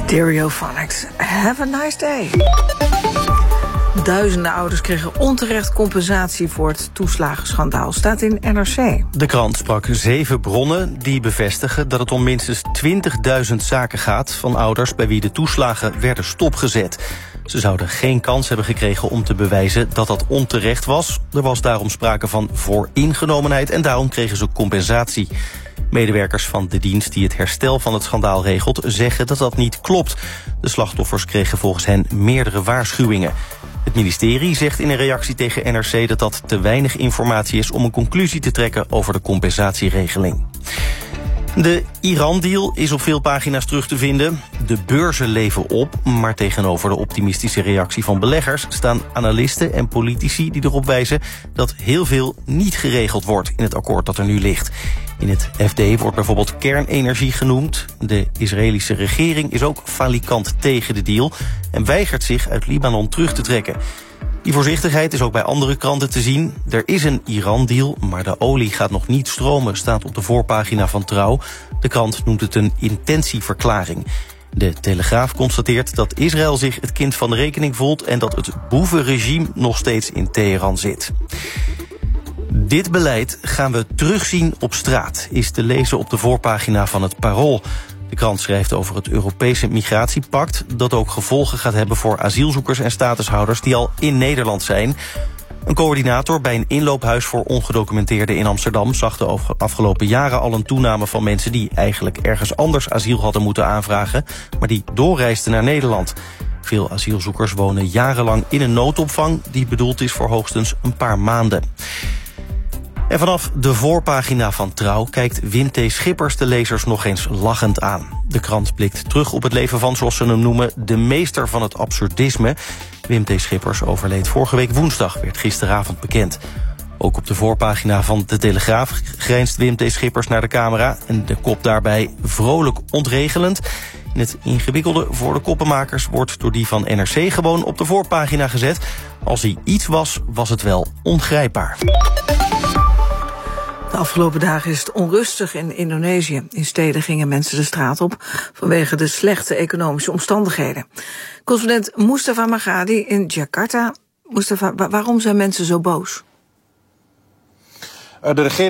Stereophonics. Have a nice day. Duizenden ouders kregen onterecht compensatie voor het toeslagenschandaal, staat in NRC. De krant sprak 7 bronnen die bevestigen dat het om minstens 20.000 zaken gaat van ouders bij wie de toeslagen werden stopgezet. Ze zouden geen kans hebben gekregen om te bewijzen dat dat onterecht was. Er was daarom sprake van vooringenomenheid en daarom kregen ze compensatie. Medewerkers van de dienst die het herstel van het schandaal regelt zeggen dat dat niet klopt. De slachtoffers kregen volgens hen meerdere waarschuwingen. Het ministerie zegt in een reactie tegen NRC dat dat te weinig informatie is om een conclusie te trekken over de compensatieregeling. De Iran-deal is op veel pagina's terug te vinden. De beurzen leven op, maar tegenover de optimistische reactie van beleggers staan analisten en politici die erop wijzen dat heel veel niet geregeld wordt in het akkoord dat er nu ligt. In het FD wordt bijvoorbeeld kernenergie genoemd. De Israëlische regering is ook falikant tegen de deal en weigert zich uit Libanon terug te trekken. Die voorzichtigheid is ook bij andere kranten te zien. Er is een Iran-deal, maar de olie gaat nog niet stromen, staat op de voorpagina van Trouw. De krant noemt het een intentieverklaring. De Telegraaf constateert dat Israël zich het kind van de rekening voelt en dat het boevenregime nog steeds in Teheran zit. Dit beleid gaan we terugzien op straat, is te lezen op de voorpagina van het Parool. De krant schrijft over het Europese migratiepact dat ook gevolgen gaat hebben voor asielzoekers en statushouders die al in Nederland zijn. Een coördinator bij een inloophuis voor ongedocumenteerden in Amsterdam zag de afgelopen jaren al een toename van mensen die eigenlijk ergens anders asiel hadden moeten aanvragen, maar die doorreisden naar Nederland. Veel asielzoekers wonen jarenlang in een noodopvang die bedoeld is voor hoogstens een paar maanden. En vanaf de voorpagina van Trouw kijkt Wim T. Schippers de lezers nog eens lachend aan. De krant blikt terug op het leven van, zoals ze hem noemen, de meester van het absurdisme. Wim T. Schippers overleed vorige week woensdag, werd gisteravond bekend. Ook op de voorpagina van De Telegraaf grijnst Wim T. Schippers naar de camera en de kop daarbij vrolijk ontregelend. In het ingewikkelde voor de koppenmakers wordt door die van NRC gewoon op de voorpagina gezet. Als hij iets was, was het wel ongrijpbaar. De afgelopen dagen is het onrustig in Indonesië. In steden gingen mensen de straat op vanwege de slechte economische omstandigheden. Correspondent Mustafa Magadi in Jakarta. Mustafa, waarom zijn mensen zo boos? De regering